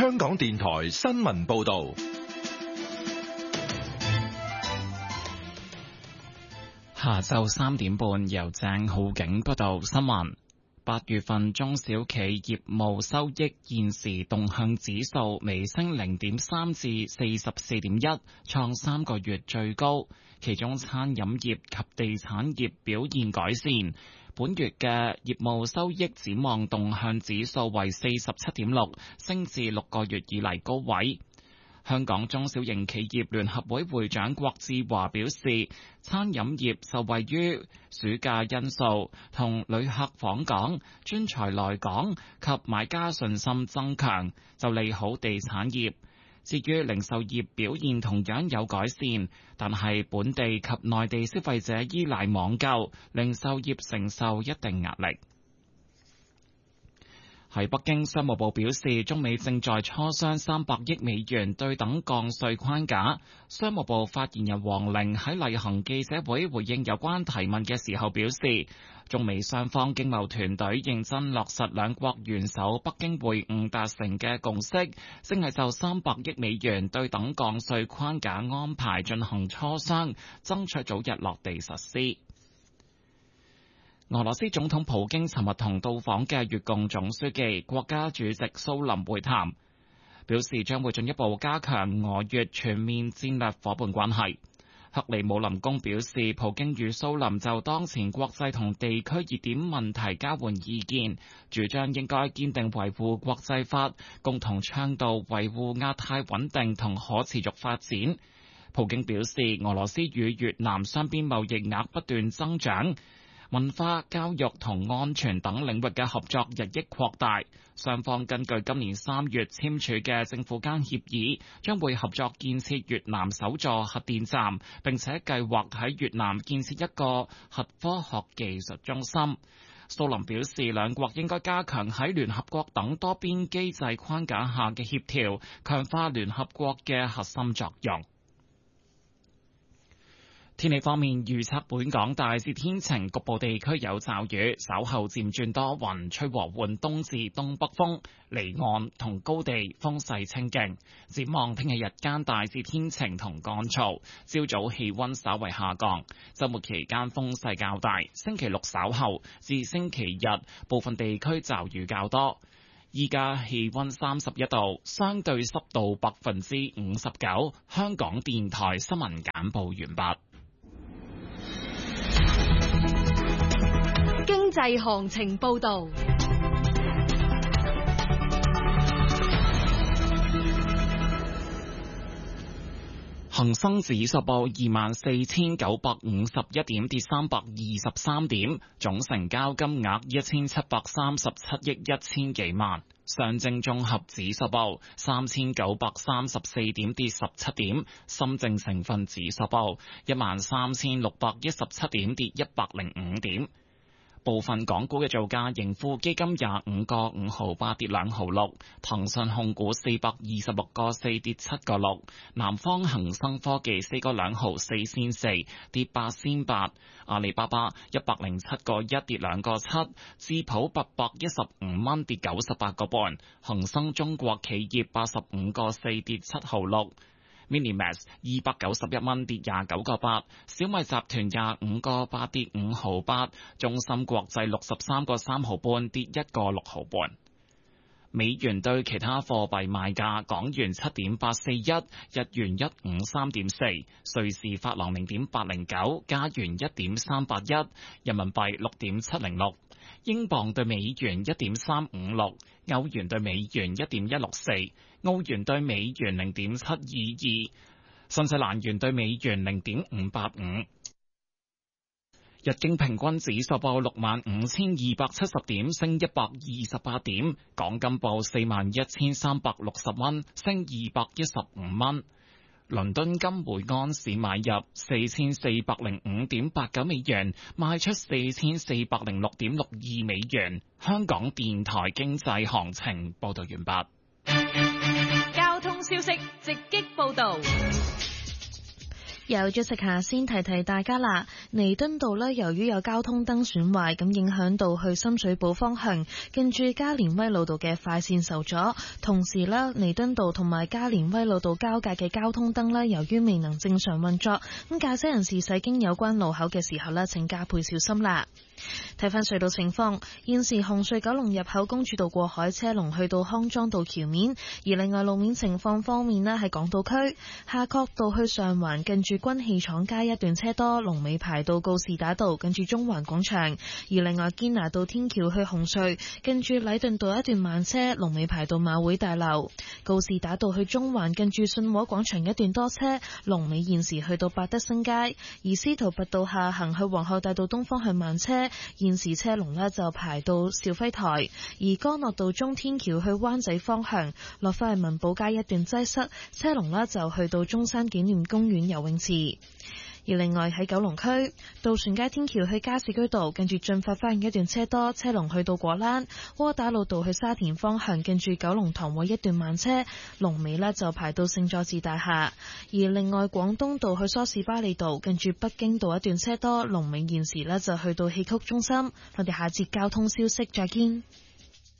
香港電台新聞報道。 下晝3點半，由鄭浩景報道新聞。8月份中小企業務收益現時動向指數微升0.3至44.1，創3個月最高。其中餐飲業及地產業表現改善。本月嘅業務收益展望動向指數為47.6，升至6個月以嚟高位。香港中小型企業聯合會會長郭志華表示，餐飲業受惠於暑假因素同旅客訪港、專才來港及買家信心增強，就利好地產業。至於零售業表現同樣有改善，但係本地及內地消費者依賴網購，零售業承受一定壓力。喺北京，商務部表示，中美正在磋商300億美元對等降稅框架。商務部發言人黃玲喺例行記者會回應有關提問嘅時候表示，中美雙方經貿團隊認真落實兩國元首北京會晤達成嘅共識，正係就300億美元對等降稅框架安排進行磋商，爭取早日落地實施。俄羅斯總統普京尋日同到訪嘅越共總書記、國家主席蘇林會談，表示將會進一步加強俄越全面戰略夥伴關係。克里姆林宮表示，普京與蘇林就當前國際同地區熱點問題交換意見，主張應該堅定維護國際法，共同倡導維護亞太穩定同可持續發展。普京表示，俄羅斯與越南雙邊貿易額不斷增長，文化、教育同安全等領域嘅合作日益擴大，雙方根據今年3月簽署嘅政府間協議，將會合作建設越南首座核電站，並且計劃喺越南建設一個核科學技術中心。蘇林表示，兩國應該加強喺聯合國等多邊機制框架下嘅協調，強化聯合國嘅核心作用。天氣方面，預測本港大致天晴，局部地區有驟雨，稍後漸轉多雲，吹和緩東至東北風，離岸同高地風勢清勁。展望聽日日間大致天晴同乾燥，朝早氣溫稍為下降，週末期間風勢較大。星期六稍後至星期日部分地區驟雨較多。依家氣溫31度，相對濕度59%。香港電台新聞簡報完畢。 經濟行情報道。 恒生指數報24,951點，跌323點，總成交金額1737億1000幾萬。上證綜合指數報3934點，跌17點。深證成分指數報13617點，跌105點。部分港股嘅造價，盈富基金25個5毫8跌2毫6，騰訊控股426個4跌7個6，南方恒生科技4個2毫4仙4跌8仙8，阿里巴巴107個1跌2個7，智普815蚊跌98個半，恒生中國企業85個4跌7毫6。Minimax 291蚊跌29個8，小米集團25個8跌5毫8，中芯國際63個3毫半跌1個6毫半。美元對其他貨幣賣價：港元7.841，日元153.4，瑞士法郎0.809，加元1.381，人民幣6.706，英鎊對美元1.356，歐元對美元1.164，澳元對美元0.722，新西蘭元對美元0.585。日經平均指數報65,270點，升128點。港金報41,360蚊，升215蚊。倫敦金每安士買入4405.89美元，賣出4406.62美元。香港電台經濟行情報道完畢。 交通消息直擊報道。 有咗食下先提提大家啦，彌敦道呢，由於有交通燈損壞，咁影響到去深水埗方向，近住加連威老道嘅快線受阻。同時呢，彌敦道同埋加連威老道交界嘅交通燈呢，由於未能正常運作，咁駕駛人士駛經有關路口嘅時候呢，請加倍小心啦。睇返隧道情況，現時紅隧九龍入口公主道過海車龍去到康莊道橋面，而另外路面情況方面呢，喺港島區夏慤道去上環近住軍器廠街一段車多，龍尾排到告士打道近住中環廣場；而另外堅拿道天橋去紅隧近住禮頓道一段慢車，龍尾排到馬會大樓；告士打道去中環近住信和廣場一段多車，龍尾現時去到百德新街；而司徒拔道下行去皇后大道東方向慢車，現時車龍呢就排到肇輝台；而干諾道中天橋去灣仔方向落返去民寶街一段擠塞，車龍呢就去到中山紀念公園游泳池。而另外喺九龍區渡船街天橋去加士居道近住進發花園一段車多，車龍去到果欄；窩打老道去沙田方向近住九龍塘會一段慢車，龍尾呢就排到聖佐治大廈。而另外廣東道去梳士巴利道近住北京道一段車多，龍尾現時呢就去到戲曲中心。我哋下節交通消息再見。